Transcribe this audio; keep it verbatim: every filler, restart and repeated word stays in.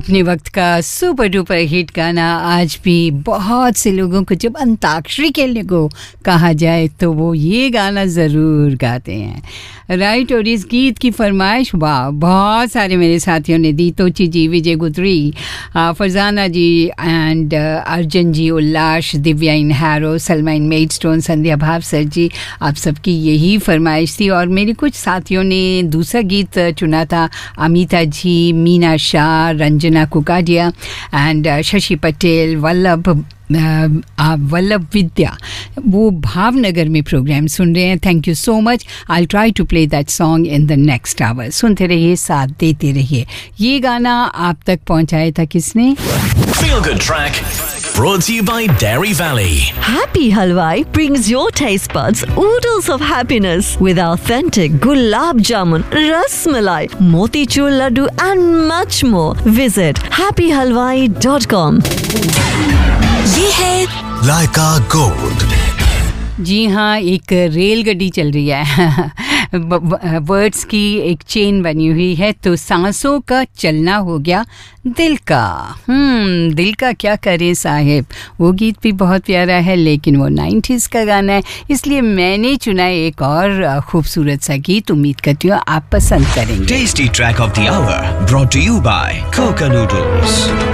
अपने वक्त का सुपर डुपर हिट गाना आज भी बहुत से लोगों को जब अंताक्षरी खेलने को कहा जाए तो वो ये गाना ज़रूर गाते हैं, राइट। और इस गीत की फरमाइश वाह बहुत सारे मेरे साथियों ने दी। तोची जी, विजय गुत्री, फरजाना जी and Arjun ji, Ullas, Divya in harrow, Salma in Maidstone, संध्या भावसर जी, आप सबकी यही फरमाइश थी। और मेरे कुछ साथियों ने दूसरा गीत चुना था, अमिता जी, मीना शाह, रंजना कुकाडिया एंड शशि पटेल, वल्लभ वल्लभ विद्या, वो भावनगर में प्रोग्राम सुन रहे हैं। Thank you so much. I try to play that song in the next our. सुनते रहिए, साथ देते रहिए। ये गाना आप तक पहुंचाया था किसने? Feel Good Track brought to you by Dairy Valley. Happy Halwai brings your taste buds oodles of happiness with authentic gulab jamun, ras malai, motichur laddu and much more. Visit happy halwai dot com. ये है Laika Gold. जी हाँ, एक रेलगाड़ी चल रही है words की एक चेन बनी हुई है। तो सांसों का चलना हो गया दिल का। हम्म दिल का क्या करें साहिब, वो गीत भी बहुत प्यारा है लेकिन वो नाइन्टीज़ का गाना है, इसलिए मैंने चुना एक और खूबसूरत सा गीत। उम्मीद करती हूँ आप पसंद करेंगे। Tasty Track of the Hour brought to you by Coca Noodles.